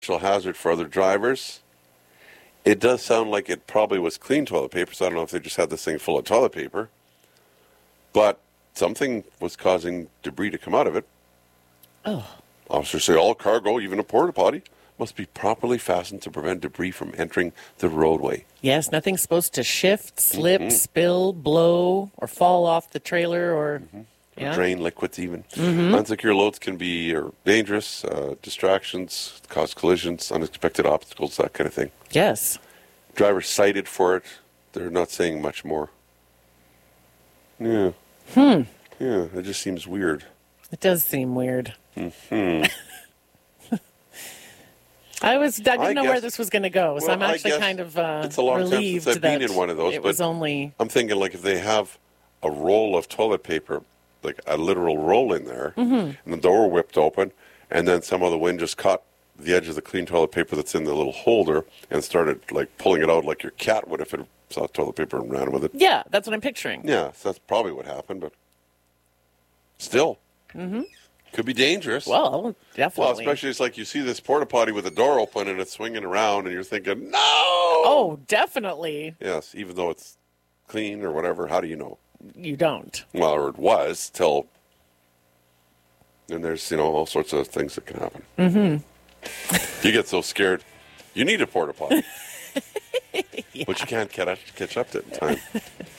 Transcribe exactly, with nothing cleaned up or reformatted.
hazard for other drivers. It does sound like it probably was clean toilet paper, so I don't know if they just had this thing full of toilet paper. But something was causing debris to come out of it. Oh. Officers say all cargo, even a porta potty, must be properly fastened to prevent debris from entering the roadway. Yes, nothing's supposed to shift, slip, mm-hmm. spill, blow, or fall off the trailer or... Mm-hmm. Yeah. Drain liquids even. Mm-hmm. Unsecure loads can be or dangerous, uh, distractions, cause collisions, unexpected obstacles, that kind of thing. Yes. Drivers cited for it. They're not saying much more. Yeah. Hmm. Yeah, it just seems weird. It does seem weird. Hmm. I was I didn't I know guess, where this was going to go, so well, I'm actually kind of uh, it's a long relieved time since I've that been in one of those, it but was only... I'm thinking like if they have a roll of toilet paper, like a literal roll in there, mm-hmm. and the door whipped open, and then some of the wind just caught the edge of the clean toilet paper that's in the little holder and started like pulling it out like your cat would if it saw toilet paper and ran with it. Yeah, that's what I'm picturing. Yeah, so that's probably what happened, but still, mm-hmm. could be dangerous. Well, definitely. Well, especially it's like you see this porta potty with the door open and it's swinging around, and you're thinking, no. Oh, definitely. Yes, even though it's clean or whatever. How do you know? You don't. Well, or it was till. And there's, you know, all sorts of things that can happen. Mm-hmm. You get so scared, you need a porta potty. Yeah. But you can't catch, catch up to it in time.